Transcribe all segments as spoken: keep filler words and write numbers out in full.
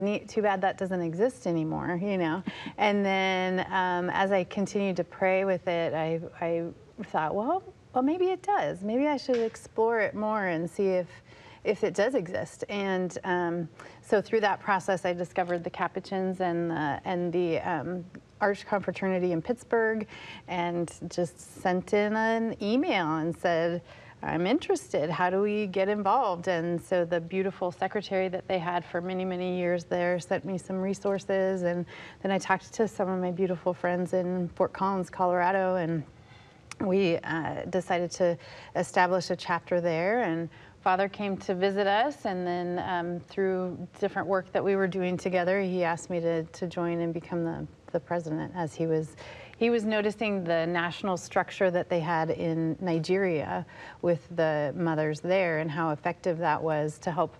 neat, too bad that doesn't exist anymore, you know. And then um, as I continued to pray with it, I, I thought, well, well, maybe it does. Maybe I should explore it more and see if if it does exist. And um, so through that process, I discovered the Capuchins and the, and the um, Arch Confraternity in Pittsburgh, and just sent in an email and said, I'm interested. How do we get involved? And so the beautiful secretary that they had for many, many years there sent me some resources. And then I talked to some of my beautiful friends in Fort Collins, Colorado, and we uh, decided to establish a chapter there. And Father came to visit us, and then um, through different work that we were doing together, he asked me to, to join and become the, the president, as he was He was noticing the national structure that they had in Nigeria with the mothers there, and how effective that was to help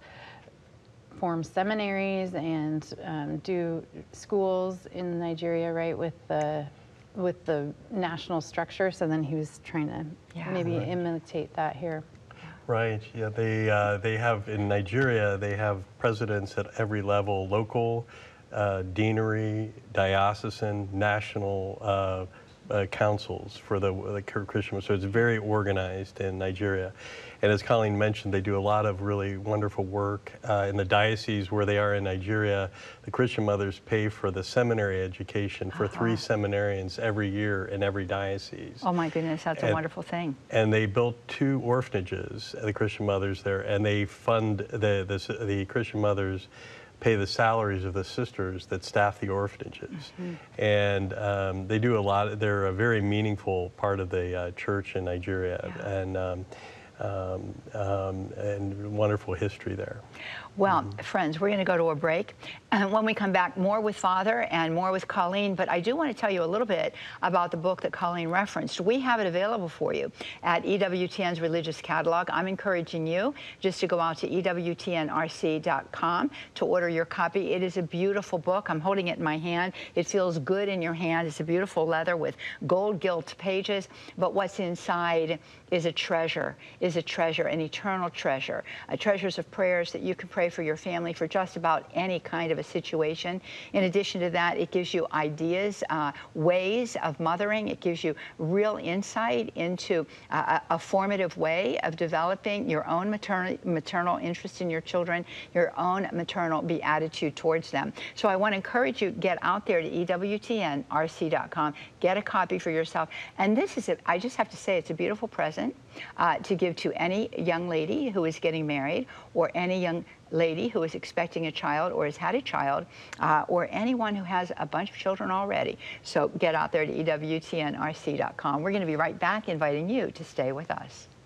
form seminaries and um, do schools in Nigeria, right, with the with the national structure. So then he was trying to yeah, maybe right. imitate that here. Right. Yeah. They uh, they have in Nigeria. They have presidents at every level: local, uh, deanery, diocesan, national uh, uh, councils for the, the Christian. So it's very organized in Nigeria. And as Colleen mentioned, they do a lot of really wonderful work uh, in the diocese where they are in Nigeria. The Christian Mothers pay for the seminary education for uh-huh. three seminarians every year in every diocese. Oh my goodness, that's and, a wonderful thing. And they built two orphanages, the Christian Mothers there, and they fund the, the, the Christian Mothers pay the salaries of the sisters that staff the orphanages. Mm-hmm. And um, they do a lot, they're a very meaningful part of the uh, church in Nigeria. Yeah. And um, Um, um, and wonderful history there. Well, mm-hmm. friends, we're going to go to a break. And when we come back, more with Father and more with Colleen. But I do want to tell you a little bit about the book that Colleen referenced. We have it available for you at E W T N's Religious Catalog. I'm encouraging you just to go out to E W T N R C dot com to order your copy. It is a beautiful book. I'm holding it in my hand. It feels good in your hand. It's a beautiful leather with gold gilt pages. But what's inside is a treasure, is a treasure, an eternal treasure, a treasures of prayers that you can pray for your family for just about any kind of a situation. In addition to that, it gives you ideas, uh, ways of mothering. It gives you real insight into uh, a formative way of developing your own maternal, maternal interest in your children, your own maternal beatitude towards them. So I want to encourage you, get out there to E W T N R C dot com, get a copy for yourself. And this is, a, I just have to say, it's a beautiful present Uh, to give to any young lady who is getting married, or any young lady who is expecting a child or has had a child, uh, or anyone who has a bunch of children already. So get out there to E W T N R C dot com. We're going to be right back inviting you to stay with us.